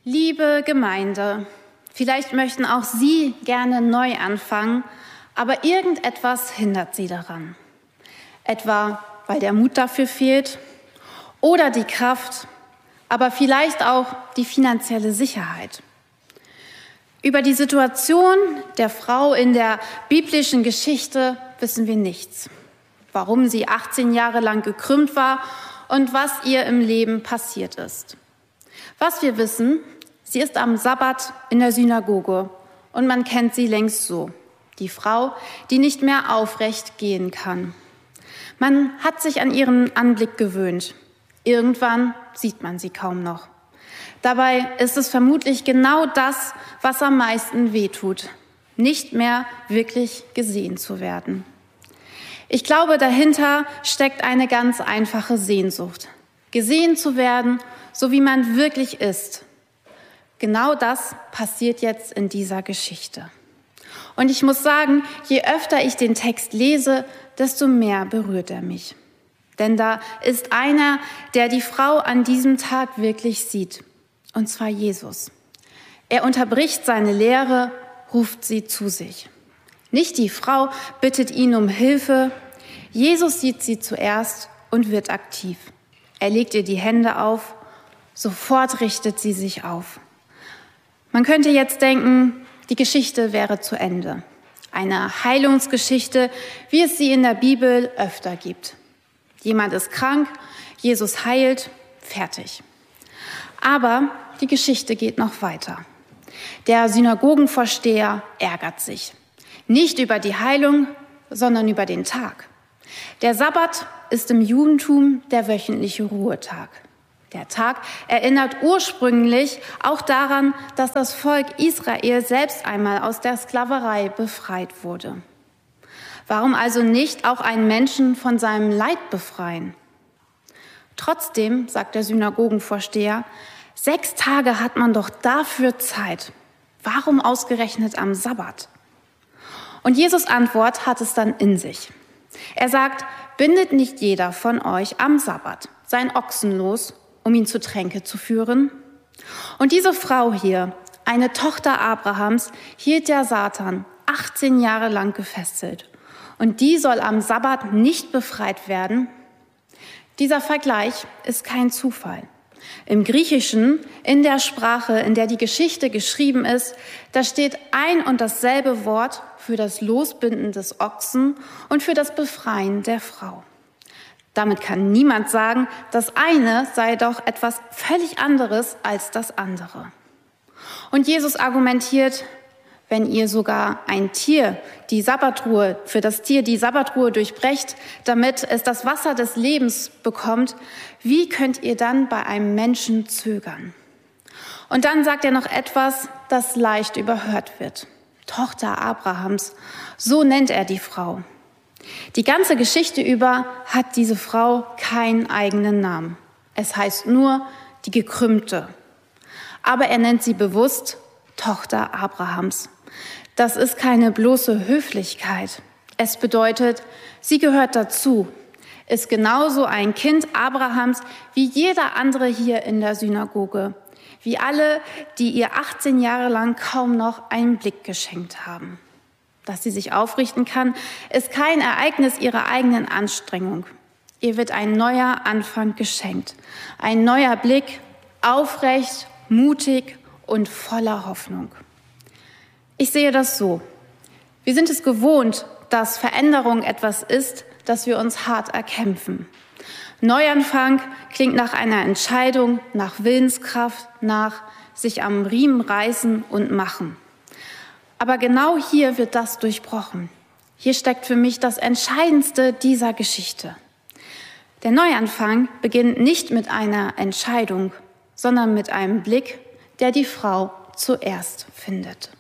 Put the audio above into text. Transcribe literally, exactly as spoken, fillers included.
Liebe Gemeinde, vielleicht möchten auch Sie gerne neu anfangen, aber irgendetwas hindert Sie daran. Etwa, weil der Mut dafür fehlt oder die Kraft, aber vielleicht auch die finanzielle Sicherheit. Über die Situation der Frau in der biblischen Geschichte wissen wir nichts. Warum sie achtzehn Jahre lang gekrümmt war und was ihr im Leben passiert ist. Was wir wissen, sie ist am Sabbat in der Synagoge und man kennt sie längst so. Die Frau, die nicht mehr aufrecht gehen kann. Man hat sich an ihren Anblick gewöhnt. Irgendwann sieht man sie kaum noch. Dabei ist es vermutlich genau das, was am meisten wehtut, nicht mehr wirklich gesehen zu werden. Ich glaube, dahinter steckt eine ganz einfache Sehnsucht, gesehen zu werden, so wie man wirklich ist. Genau das passiert jetzt in dieser Geschichte. Und ich muss sagen, je öfter ich den Text lese, desto mehr berührt er mich. Denn da ist einer, der die Frau an diesem Tag wirklich sieht, und zwar Jesus. Er unterbricht seine Lehre, ruft sie zu sich. Nicht die Frau bittet ihn um Hilfe, Jesus sieht sie zuerst und wird aktiv. Er legt ihr die Hände auf, sofort richtet sie sich auf. Man könnte jetzt denken, die Geschichte wäre zu Ende. Eine Heilungsgeschichte, wie es sie in der Bibel öfter gibt. Jemand ist krank, Jesus heilt, fertig. Aber die Geschichte geht noch weiter. Der Synagogenvorsteher ärgert sich. Nicht über die Heilung, sondern über den Tag. Der Sabbat ist im Judentum der wöchentliche Ruhetag. Der Tag erinnert ursprünglich auch daran, dass das Volk Israel selbst einmal aus der Sklaverei befreit wurde. Warum also nicht auch einen Menschen von seinem Leid befreien? Trotzdem, sagt der Synagogenvorsteher, sechs Tage hat man doch dafür Zeit. Warum ausgerechnet am Sabbat? Und Jesus' Antwort hat es dann in sich. Er sagt, bindet nicht jeder von euch am Sabbat seinen Ochsen los, um ihn zu Tränke zu führen? Und diese Frau hier, eine Tochter Abrahams, hielt der Satan achtzehn Jahre lang gefesselt. Und die soll am Sabbat nicht befreit werden? Dieser Vergleich ist kein Zufall. Im Griechischen, in der Sprache, in der die Geschichte geschrieben ist, da steht ein und dasselbe Wort für das Losbinden des Ochsen und für das Befreien der Frau. Damit kann niemand sagen, das eine sei doch etwas völlig anderes als das andere. Und Jesus argumentiert, wenn ihr sogar ein Tier, die Sabbatruhe, für das Tier die Sabbatruhe durchbrecht, damit es das Wasser des Lebens bekommt, wie könnt ihr dann bei einem Menschen zögern? Und dann sagt er noch etwas, das leicht überhört wird. Tochter Abrahams, so nennt er die Frau. Die ganze Geschichte über hat diese Frau keinen eigenen Namen. Es heißt nur die Gekrümmte. Aber er nennt sie bewusst Tochter Abrahams. Das ist keine bloße Höflichkeit. Es bedeutet, sie gehört dazu, ist genauso ein Kind Abrahams wie jeder andere hier in der Synagoge, wie alle, die ihr achtzehn Jahre lang kaum noch einen Blick geschenkt haben. Dass sie sich aufrichten kann, ist kein Ereignis ihrer eigenen Anstrengung. Ihr wird ein neuer Anfang geschenkt, ein neuer Blick, aufrecht, mutig und voller Hoffnung. Ich sehe das so. Wir sind es gewohnt, dass Veränderung etwas ist, das wir uns hart erkämpfen. Neuanfang klingt nach einer Entscheidung, nach Willenskraft, nach sich am Riemen reißen und machen. Aber genau hier wird das durchbrochen. Hier steckt für mich das Entscheidendste dieser Geschichte. Der Neuanfang beginnt nicht mit einer Entscheidung, sondern mit einem Blick, der die Frau zuerst findet.